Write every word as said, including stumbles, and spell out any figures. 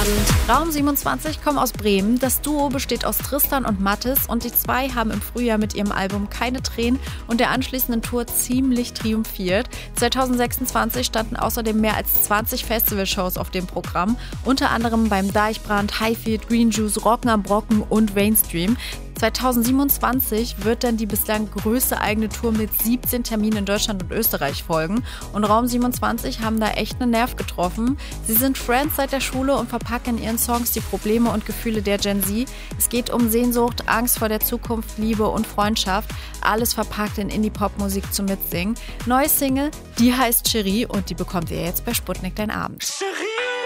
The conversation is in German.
Raum siebenundzwanzig kommen aus Bremen. Das Duo besteht aus Tristan und Mathis und die zwei haben im Frühjahr mit ihrem Album Keine Tränen und der anschließenden Tour ziemlich triumphiert. zwanzig sechsundzwanzig standen außerdem mehr als zwanzig Festivalshows auf dem Programm, unter anderem beim Deichbrand, Highfield, Green Juice, Rocken am Brocken und Mainstream. zwanzig siebenundzwanzig wird dann die bislang größte eigene Tour mit siebzehn Terminen in Deutschland und Österreich folgen. Und Raum siebenundzwanzig haben da echt einen Nerv getroffen. Sie sind Friends seit der Schule und verpacken in ihren Songs die Probleme und Gefühle der Gen Z. Es geht um Sehnsucht, Angst vor der Zukunft, Liebe und Freundschaft. Alles verpackt in Indie-Pop-Musik zum Mitsingen. Neue Single, die heißt Cherie und die bekommt ihr jetzt bei Sputnik Dein Abend. Cherie!